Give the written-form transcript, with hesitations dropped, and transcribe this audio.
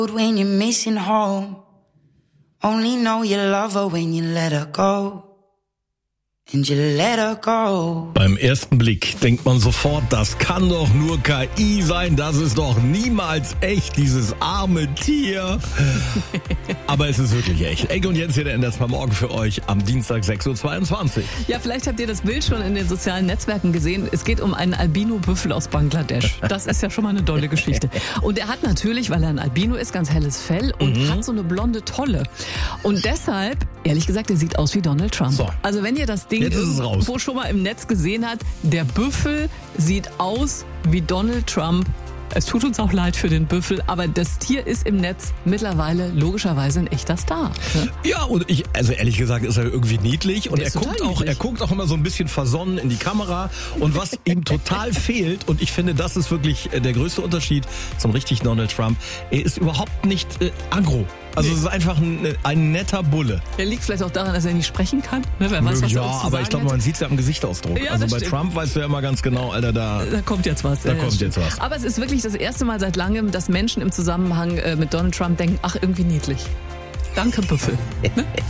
When you're missing home, only know you love her when you let her go. And you let her go. Beim ersten Blick denkt man sofort, das kann doch nur KI sein, das ist doch niemals echt, dieses arme Tier. Aber es ist wirklich echt. Ecke und Jens hier, der NDR 2 Morgen für euch am Dienstag 6.22 Uhr. Ja, vielleicht habt ihr das Bild schon in den sozialen Netzwerken gesehen. Es geht um einen Albino-Büffel aus Bangladesch. Das ist ja schon mal eine tolle Geschichte. Und er hat natürlich, weil er ein Albino ist, ganz helles Fell und hat so eine blonde Tolle. Und deshalb, ehrlich gesagt, er sieht aus wie Donald Trump. So. Also wenn ihr das Ding irgendwo schon mal im Netz gesehen habt, der Büffel sieht aus wie Donald Trump. Es tut uns auch leid für den Büffel, aber das Tier ist im Netz mittlerweile logischerweise ein echter Star. Ne? Ja, und also ehrlich gesagt ist er irgendwie niedlich und er guckt auch immer so ein bisschen versonnen in die Kamera und was ihm total fehlt, und ich finde, das ist wirklich der größte Unterschied zum richtigen Donald Trump, er ist überhaupt nicht aggro. Also es ist einfach ein netter Bulle. Er liegt vielleicht auch daran, dass er nicht sprechen kann. Ne? Wer weiß, was er uns zu aber sagen ich glaube, man sieht es ja am Gesichtsausdruck. Ja, also bei stimmt. Trump weißt du ja immer ganz genau, Alter, da kommt jetzt was. Jetzt was. Aber es ist wirklich das erste Mal seit langem, dass Menschen im Zusammenhang mit Donald Trump denken, ach, irgendwie niedlich. Danke, Büffel. Ne?